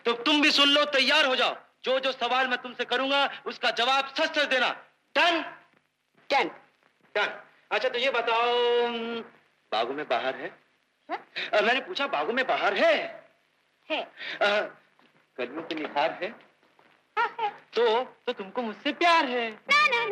तो तुम भी सुन लो, तैयार हो जाओ। जो जो सवाल मैं तुमसे करूंगा उसका जवाब सच सच देना। डन? डन। डन। अच्छा तो ये बताओ, बागों में बाहर है? मैंने पूछा बागों में बाहर है? है। कदमों पे निखार है? हाँ है। तो तुमको मुझसे प्यार है? ना ना